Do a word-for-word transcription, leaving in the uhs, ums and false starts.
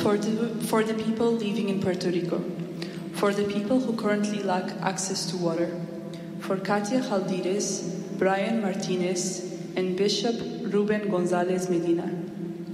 for the, for the people living in Puerto Rico, for the people who currently lack access to water, for Katia Chaldiris, Brian Martinez, and Bishop Ruben Gonzalez Medina,